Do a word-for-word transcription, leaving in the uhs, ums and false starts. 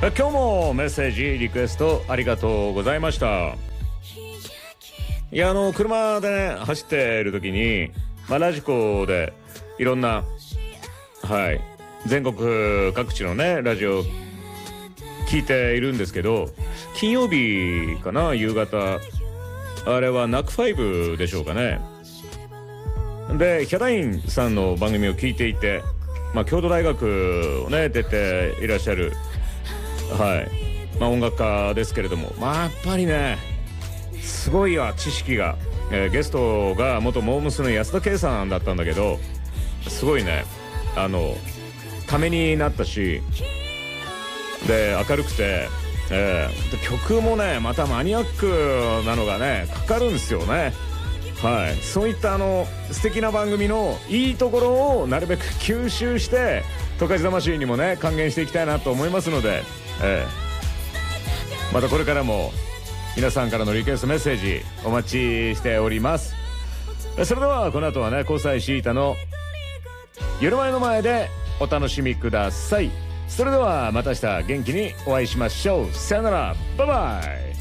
今日もメッセージリクエストありがとうございました。いや、あの車でね走っている時に、まあ、ラジコでいろんな、はい、全国各地のねラジオ聞いているんですけど、金曜日かな、夕方、あれはナックファイブでしょうかね。でヒャダインさんの番組を聞いていて、まあ、京都大学をね出ていらっしゃる、はい、まあ、音楽家ですけれども、まあやっぱりねすごいわ、知識が、えー、ゲストが元モームスの安田圭さんだったんだけど、すごいね、あのためになったし、で明るくて、えー、で曲もねまたマニアックなのがねかかるんですよね。はい、そういったあの素敵な番組のいいところをなるべく吸収して十勝魂にもね還元していきたいなと思いますので、えー、またこれからも皆さんからのリクエストメッセージお待ちしております。それではこの後はね交際シータの夜前の前でお楽しみください。それではまた明日元気にお会いしましょう。さよなら、バイバイ。